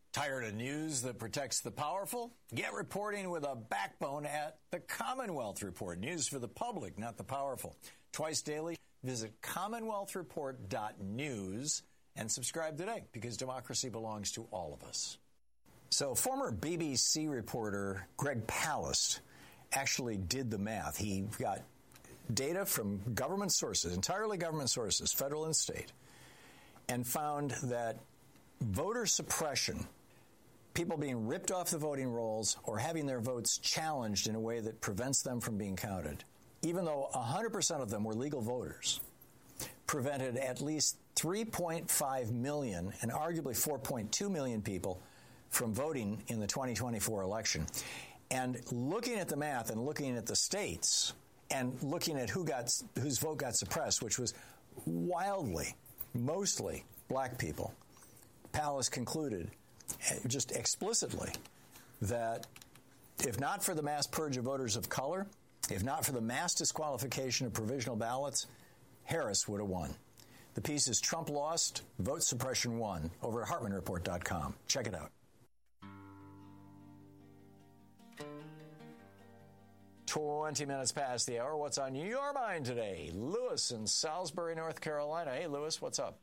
Tired of news that protects the powerful? Get reporting with a backbone at the Commonwealth Report. News for the public, not the powerful. Twice daily, visit commonwealthreport.news and subscribe today, because democracy belongs to all of us. So former BBC reporter Greg Palast actually did the math. He got data from government sources, entirely government sources, federal and state, and found that voter suppression, people being ripped off the voting rolls or having their votes challenged in a way that prevents them from being counted, even though 100% of them were legal voters, prevented at least 3.5 million and arguably 4.2 million people from voting in the 2024 election. And looking at the math and looking at the states and looking at whose vote got suppressed, which was wildly, mostly black people, Palast concluded just explicitly that if not for the mass purge of voters of color, if not for the mass disqualification of provisional ballots, Harris would have won. The piece is Trump Lost, Vote Suppression Won, over at HartmanReport.com. Check it out. 20 minutes past the hour. What's on your mind today? Lewis in Salisbury, North Carolina. Hey, Lewis, what's up?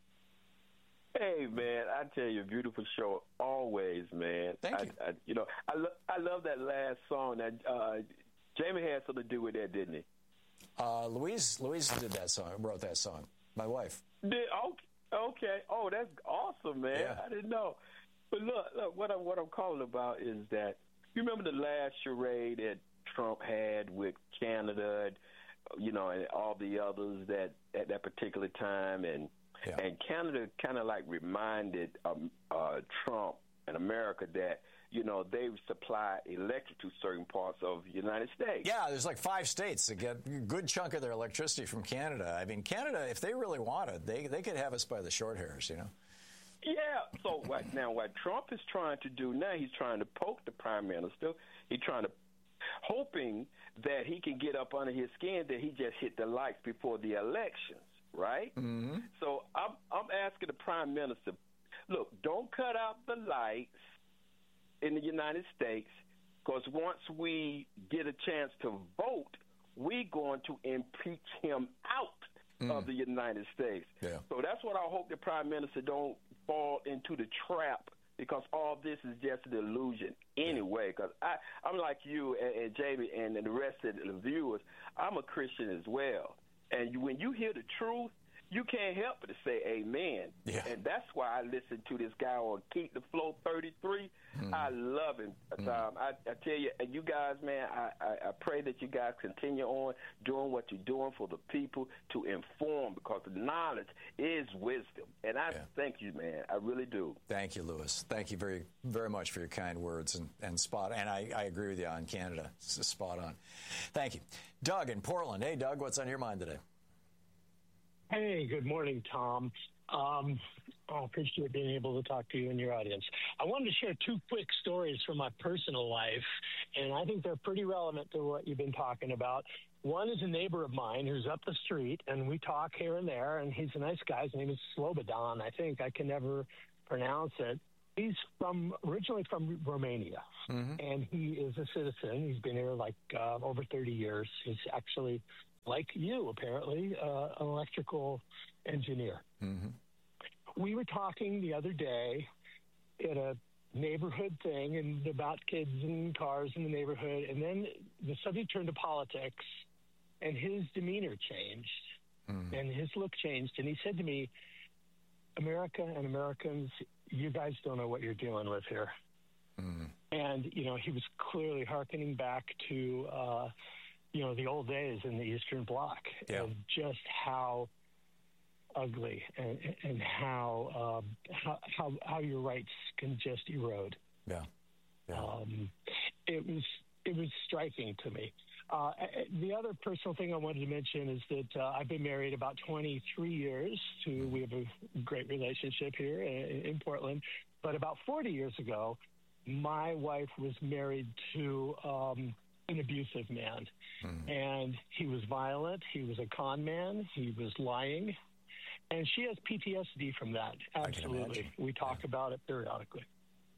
Hey, man, I tell you, beautiful show always, man. Thank you. I love that last song. That Jamie had something to do with that, didn't he? Louise did that song, wrote that song. My wife. Okay. Oh, that's awesome, man. Yeah. I didn't know. But look, what I'm calling about is that you remember the last charade that Trump had with Canada, and all the others that at that particular time, and Canada kind of like reminded Trump and America that they supply electric to certain parts of the United States. Yeah, there's like 5 states that get a good chunk of their electricity from Canada. I mean, Canada, if they really wanted, they could have us by the short hairs, Yeah. So what Trump is trying to do now, he's trying to poke the prime minister. He's hoping that he can get up under his skin that he just hit the lights before the elections, right? Mm-hmm. So I'm asking the prime minister, look, don't cut out the lights in the United States, because once we get a chance to vote, we're going to impeach him out of the United States. Yeah. So that's what I hope the prime minister don't fall into the trap, because all this is just an illusion anyway. Because I'm like you and Jamie and the rest of the viewers, I'm a Christian as well. And when you hear the truth, you can't help but to say amen. Yeah. And that's why I listen to this guy on Keep the Flow 33. I love him. I tell you, and you guys, man, I pray that you guys continue on doing what you're doing for the people to inform, because the knowledge is wisdom. And I thank you, man. I really do. Thank you, Lewis. Thank you very, very much for your kind words and spot. And I agree with you on Canada. It's spot on. Thank you. Doug in Portland. Hey, Doug, what's on your mind today? Hey, good morning, Tom. I appreciate being able to talk to you and your audience. I wanted to share 2 quick stories from my personal life, and I think they're pretty relevant to what you've been talking about. One is a neighbor of mine who's up the street, and we talk here and there, and he's a nice guy. His name is Slobodan. I think I can never pronounce it. He's originally from Romania, and he is a citizen. He's been here over 30 years. He's actually, like you, apparently, an electrical engineer. Mm-hmm. We were talking the other day at a neighborhood thing and about kids and cars in the neighborhood, and then the subject turned to politics, and his demeanor changed, and his look changed, and he said to me, America and Americans, you guys don't know what you're dealing with here. And, he was clearly hearkening back to the old days in the Eastern Bloc, and just how ugly and how your rights can just erode. It was striking to me. The other personal thing I wanted to mention is that I've been married about 23 years. We have a great relationship here in Portland. But about 40 years ago, my wife was married to an abusive man. And he was violent. He was a con man. He was lying. And she has PTSD from that. Absolutely. We talk about it periodically.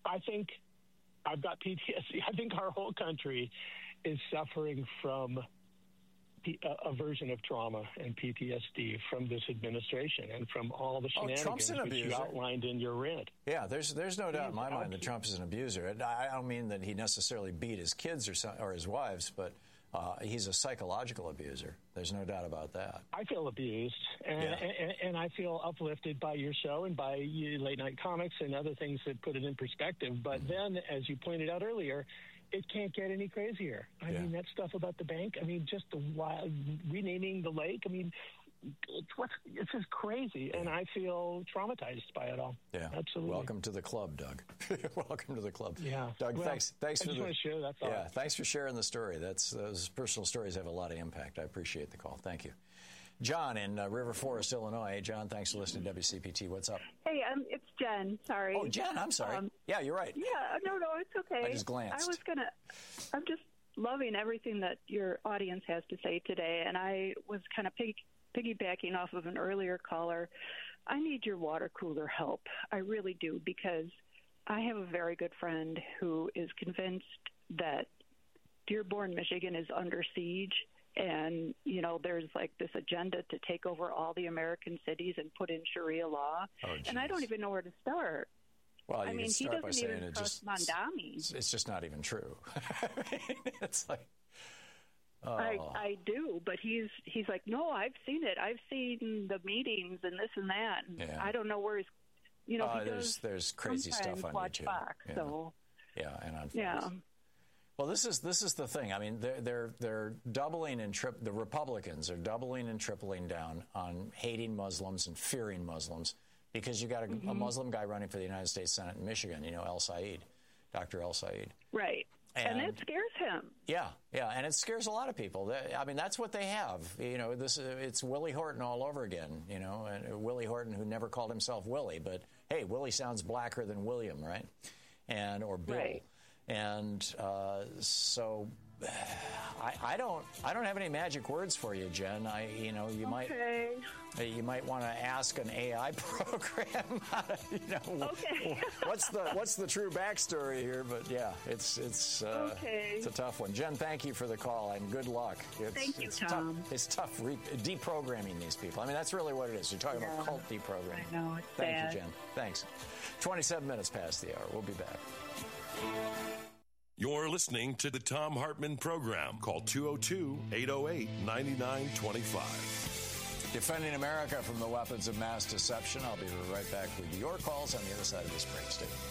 I think I've got PTSD. I think our whole country is suffering from a version of trauma and PTSD from this administration and from all the shenanigans which you outlined in your rant. Yeah, there's no doubt in my mind that Trump is an abuser. I don't mean that he necessarily beat his kids or his wives, but he's a psychological abuser. There's no doubt about that. I feel abused, and I feel uplifted by your show and by Late Night Comics and other things that put it in perspective. But then, as you pointed out earlier, it can't get any crazier. I mean, that stuff about the bank, I mean, just the renaming the lake, I mean, it's just crazy, and I feel traumatized by it all. Yeah, absolutely. Welcome to the club, Doug. Welcome to the club. Yeah, Doug. Well, thanks I just want to share that thought. Yeah, thanks for sharing the story. Those personal stories have a lot of impact. I appreciate the call. Thank you, John in River Forest, Illinois. Hey, John, thanks for listening to WCPT. What's up? Hey, it's Jen. Sorry. Oh, Jen. I'm sorry. Yeah, you're right. Yeah, no, it's okay. I just glanced. I'm just loving everything that your audience has to say today, and I was kind of piggybacking off of an earlier caller. I need your water cooler help. I really do, because I have a very good friend who is convinced that Dearborn, Michigan is under siege, and, you know, there's like this agenda to take over all the American cities and put in Sharia law. And I don't even know where to start. Well, I mean, he doesn't even trust Mondami. It's just not even true. It's like, I do, but he's like, no, I've seen it. I've seen the meetings and this and that. And I don't know where he's, you know, he there's crazy stuff on watch YouTube. Fox, so. And on Fox. Well, this is the thing. I mean, they're doubling and the Republicans are doubling and tripling down on hating Muslims and fearing Muslims, because you got a Muslim guy running for the United States Senate in Michigan. You know, Dr. El Said. Right. And it scares him. Yeah, and it scares a lot of people. I mean, that's what they have. You know, it's Willie Horton all over again. You know, and Willie Horton, who never called himself Willie, but hey, Willie sounds blacker than William, right? Or Bill. Right. And so I don't have any magic words for you, Jen. You might want to ask an AI program. What's the true backstory here? But yeah, it's a tough one. Jen, thank you for the call and good luck. Thank you, Tom. It's tough deprogramming these people. I mean, that's really what it is. You're talking about cult deprogramming. I know, it's Thank bad. you, Jen. Thanks. 27 minutes past the hour. We'll be back. You're listening to the Thom Hartmann Program. Call 202-808-9925. Defending America from the weapons of mass deception. I'll be right back with your calls on the other side of this break. Stay tuned.